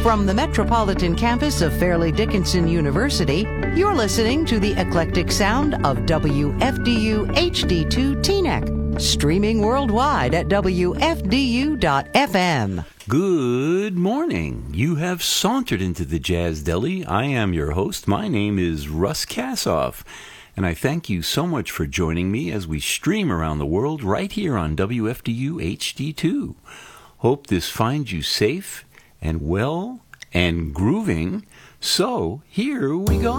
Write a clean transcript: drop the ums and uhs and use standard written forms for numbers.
From the metropolitan campus of Fairleigh Dickinson University, you're listening to the eclectic sound of WFDU HD2 Teaneck, streaming worldwide at WFDU.FM. Good morning. You have sauntered into the Jazz Deli. I am your host. My name is Russ Kassoff, and I thank you so much for joining me as we stream around the world right here on WFDU HD2. Hope this finds you safe and well and grooving. So here we go.